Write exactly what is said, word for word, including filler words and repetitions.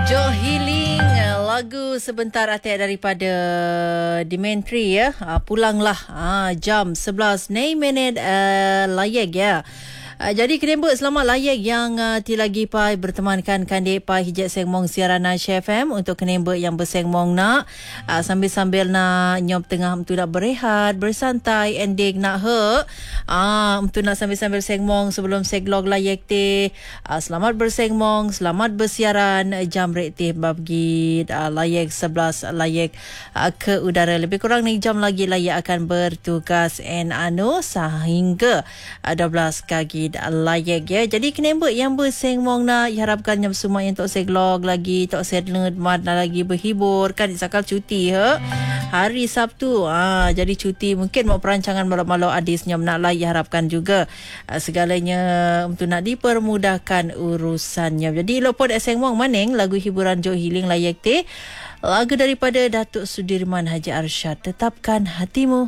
Joe Healing, lagu sebentar atik daripada Dementri ya. Pulanglah jam sebelas minit uh, layak ya. Uh, jadi kenembek selamat layak yang uh, ti lagi pai bertemankan kandik pai hijat sengmong siaran Aisyah F M untuk kenembek yang bersengmong nak uh, sambil-sambil nak nyop tengah untuk nak berehat, bersantai, ending nak he ah uh, untuk nak sambil-sambil sengmong sebelum seglog layak ti uh, selamat bersengmong, selamat bersiaran uh, jam rek ti bagi uh, layak sebelas layak uh, ke udara. Lebih kurang ni jam lagi layak akan bertugas and anu sehingga uh, dua belas kaki layak ya. Jadi kenembek yang bersengmong nak harapkan yang semua yang tok seglog lagi tok sedlet mat lagi berhibur kan sakal cuti ha. Hari Sabtu ah jadi cuti mungkin mau perancangan malu-malu adisnya nak lagi harapkan juga ah, segalanya untuk nak dipermudahkan urusannya. Jadi lopod sengmong maning lagu hiburan Joe Healing layak teh lagu daripada Datuk Sudirman Haji Arsyad Tetapkan Hatimu.